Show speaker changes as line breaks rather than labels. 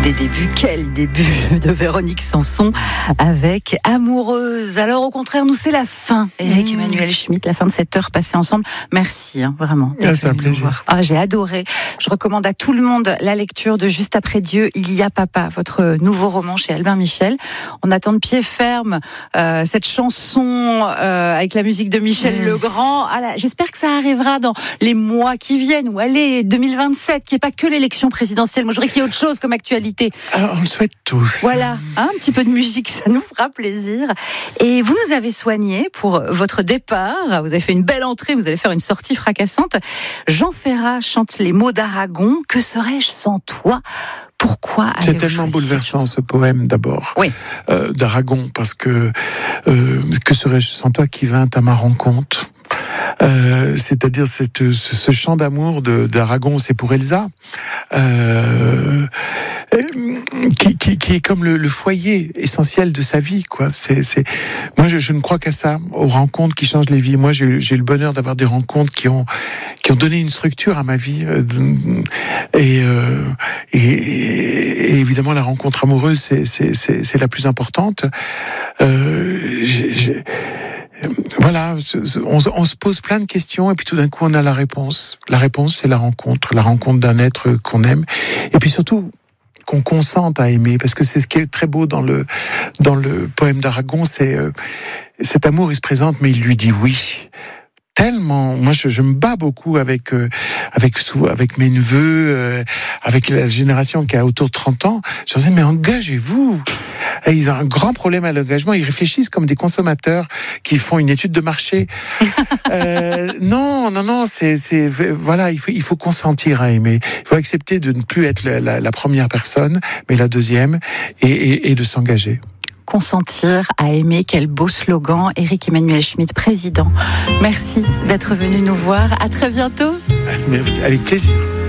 Des débuts, quel début de Véronique Sanson avec Amoureuse. Alors au contraire, nous c'est la fin. Éric Emmanuel Schmitt, la fin de cette heure passée ensemble. Merci, vraiment.
C'est un plaisir.
J'ai adoré. Je recommande à tout le monde la lecture de Juste après Dieu, il y a papa, votre nouveau roman chez Albin Michel. On attend de pied ferme cette chanson avec la musique de Michel Legrand. J'espère que ça arrivera dans les mois qui viennent, ou allez, 2027, qu'il n'y ait pas que l'élection présidentielle. Moi, je voudrais qu'il y ait autre chose comme actualité.
Alors, on le souhaite tous.
Voilà, un petit peu de musique, ça nous fera plaisir. Et vous nous avez soigné pour votre départ. Vous avez fait une belle entrée, vous allez faire une sortie fracassante. Jean Ferrat chante les mots d'Aragon. Que serais-je sans toi ? Pourquoi ?
C'est tellement bouleversant ce poème d'abord,
oui.
d'Aragon, parce que serais-je sans toi qui vint à ma rencontre ? C'est-à-dire ce chant d'amour d'Aragon, c'est pour Elsa, qui est comme le foyer essentiel de sa vie, quoi. Moi, je ne crois qu'à ça, aux rencontres qui changent les vies. Moi, j'ai eu le bonheur d'avoir des rencontres qui ont donné une structure à ma vie, et évidemment la rencontre amoureuse, c'est la plus importante. Voilà, on se pose plein de questions et puis tout d'un coup on a la réponse. La réponse, c'est la rencontre d'un être qu'on aime, et puis surtout qu'on consente à aimer, parce que c'est ce qui est très beau dans le poème d'Aragon, c'est cet amour, il se présente mais il lui dit oui. Tellement, moi je me bats beaucoup avec mes neveux, avec la génération qui a autour de 30 ans. Je leur dis mais engagez-vous. Et ils ont un grand problème à l'engagement. Ils réfléchissent comme des consommateurs qui font une étude de marché. Non, voilà, il faut consentir à aimer. Il faut accepter de ne plus être la première personne, mais la deuxième, et de s'engager.
Consentir à aimer, quel beau slogan. Éric Emmanuel Schmitt, président. Merci d'être venu nous voir. À très bientôt.
Avec plaisir.